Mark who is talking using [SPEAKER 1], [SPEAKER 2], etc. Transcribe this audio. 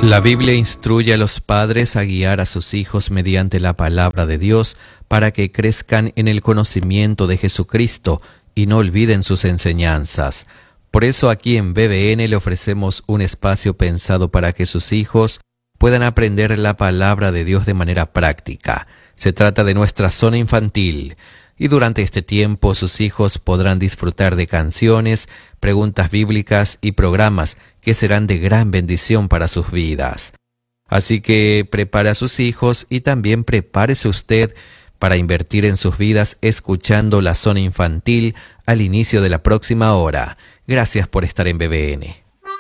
[SPEAKER 1] La Biblia instruye a los padres a guiar a sus hijos mediante la palabra de Dios para que crezcan en el conocimiento de Jesucristo y no olviden sus enseñanzas. Por eso aquí en BBN le ofrecemos un espacio pensado para que sus hijos puedan aprender la palabra de Dios de manera práctica. Se trata de nuestra zona infantil. Y durante este tiempo sus hijos podrán disfrutar de canciones, preguntas bíblicas y programas que serán de gran bendición para sus vidas. Así que prepare a sus hijos y también prepárese usted para invertir en sus vidas escuchando la zona infantil al inicio de la próxima hora. Gracias por estar en BBN.